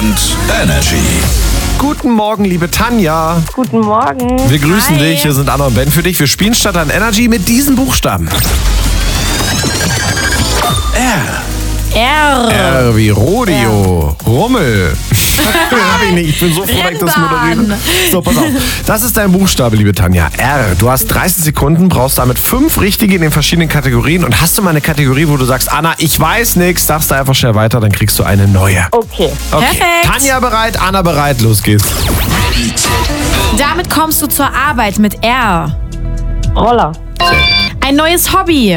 Stadtland Energy. Guten Morgen, liebe Tanja. Guten Morgen. Wir grüßen Hi. dich. Hier sind Anna und Ben für dich. Wir spielen Stadtland Energy mit diesen Buchstaben. R. R wie Rodeo. Rummel. Hab ich nicht. Ich bin so froh, dass ich das moderiere. Rennbahn. So, pass auf. Das ist dein Buchstabe, liebe Tanja. R. Du hast 30 Sekunden, brauchst damit 5 richtige in den verschiedenen Kategorien. Und hast du mal eine Kategorie, wo du sagst, Anna, ich weiß nichts, sagst du einfach schnell weiter, dann kriegst du eine neue. Okay. Okay. Perfekt. Tanja bereit, Anna bereit, los geht's. Damit kommst du zur Arbeit mit R. Roller. Ein neues Hobby.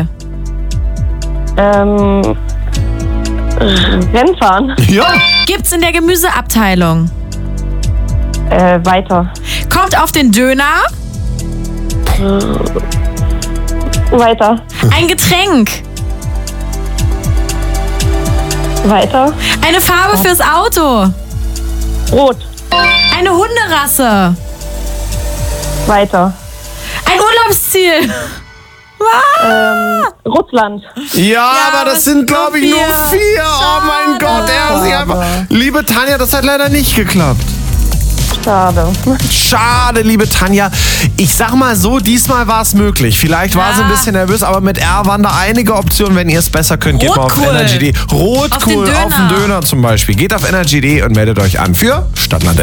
Rennfahren. Ja. Gibt's in der Gemüseabteilung. Weiter. Kommt auf den Döner. Weiter. Ein Getränk. Weiter. Eine Farbe fürs Auto. Rot. Eine Hunderasse. Weiter. Ein Urlaubsziel. Russland. Ja, aber das sind, glaube ich, nur 4. Oh mein Schade. Gott, er ist einfach. Liebe Tanja, das hat leider nicht geklappt. Schade. Schade, liebe Tanja. Ich sag mal so, diesmal war es möglich. Vielleicht war sie ein bisschen nervös, aber mit R waren da einige Optionen. Wenn ihr es besser könnt, geht mal auf Rotkohl. Energy.de. Rotkohl Auf den auf den Döner. Döner zum Beispiel. Geht auf Energy.de und meldet euch an für Stadtland